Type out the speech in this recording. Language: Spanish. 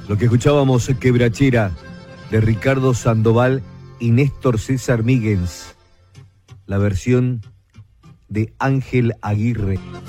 Lo que escuchábamos, Quebrachera, de Ricardo Sandoval y Néstor César Míguez. La versión de Ángel Aguirre.